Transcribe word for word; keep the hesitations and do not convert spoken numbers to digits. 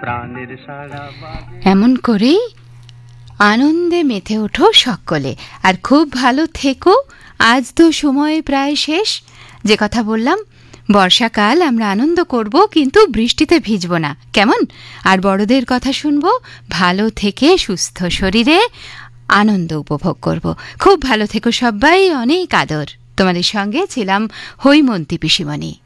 এমন করেই আনন্দে মেতে ওঠো সকলে, আর খুব ভালো থেকো। আজ তো সময় প্রায় শেষ। যে কথা বললাম, বর্ষাকাল আমরা আনন্দ করব, কিন্তু বৃষ্টিতে ভিজব না, কেমন? আর বড়দের কথা শুনবো, ভালো থেকে সুস্থ শরীরে আনন্দ উপভোগ করব। খুব ভালো থেকো সবাই, অনেক আদর। তোমাদের সঙ্গে ছিলাম হৈমন্তী পিসিমণি।